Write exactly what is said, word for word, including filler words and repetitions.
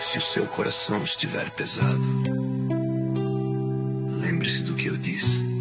Se o seu coração estiver pesado, lembre-se do que eu disse.